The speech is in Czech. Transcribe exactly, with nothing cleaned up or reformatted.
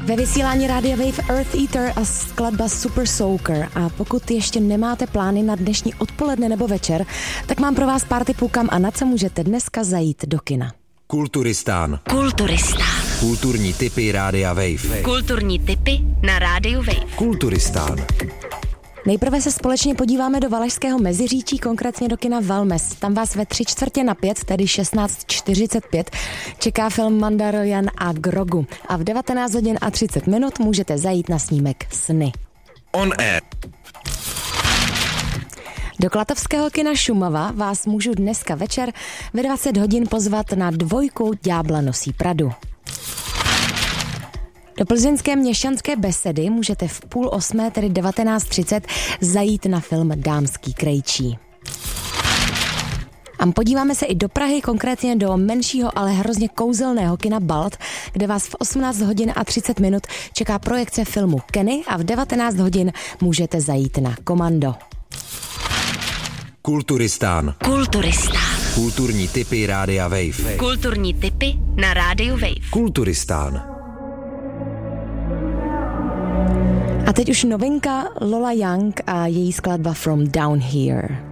Ve vysílání Rádia Wave Earth Eater a skladba Super Soaker. A pokud ještě nemáte plány na dnešní odpoledne nebo večer, tak mám pro vás pár tipů, kam a na co můžete dneska zajít do kina. Kulturistán. Kulturistán. Kulturní tipy Rádia Wave. Kulturní tipy na Rádiu Wave. Kulturistán. Nejprve se společně podíváme do Valašského Meziříčí, konkrétně do kina Valmes. Tam vás ve tři čtvrtě na pět, tedy šestnáct čtyřicet pět, čeká film Mandalorian a Grogu. A v devatenáct hodin a třicet minut můžete zajít na snímek Sny. On Air. Do klatovského kina Šumava vás můžu dneska večer ve dvacet hodin pozvat na dvojku Ďábla nosí Pradu. Do plzeňské Měšťanské besedy můžete v půl osmé, tedy devatenáct třicet, zajít na film Dámský krejčí. A podíváme se i do Prahy, konkrétně do menšího, ale hrozně kouzelného kina Balt, kde vás v osmnáct hodin a třicet minut čeká projekce filmu Kenny a v devatenáct hodin můžete zajít na Komando. Kulturistán. Kulturistán. Kulturní tipy Rádia Wave. Kulturní tipy na Rádiu Wave. Kulturistán. A teď už novinka Lola Young a její skladba From Down Here.